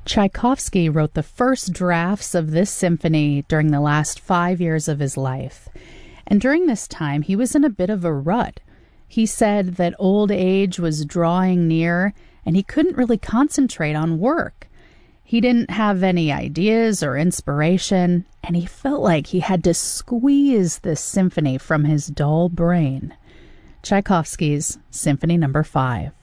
Tchaikovsky wrote the first drafts of this symphony during the last 5 years of his life. And during this time, he was in a bit of a rut. He said that old age was drawing near, and he couldn't really concentrate on work. He didn't have any ideas or inspiration, and he felt like he had to squeeze this symphony from his dull brain. Tchaikovsky's Symphony No. 5.